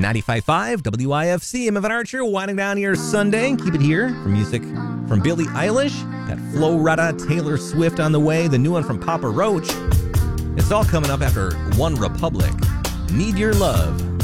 95.5 WIFC. I'm Evan Archer, winding down your Sunday. Keep it here for music from Billie Eilish. Got Flo Rida, Taylor Swift on the way, the new one from Papa Roach. It's all coming up after One Republic. Need Your Love.